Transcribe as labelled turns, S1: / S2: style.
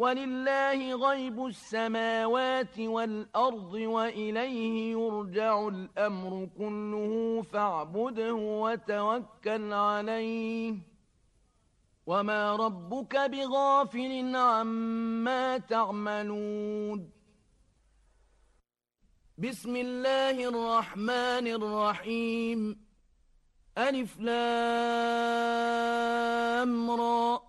S1: ولله غيب السماوات والأرض وإليه يرجع الأمر كله فاعبده وتوكل عليه وما ربك بغافل عما تعملون. بسم الله الرحمن الرحيم. ألف لام را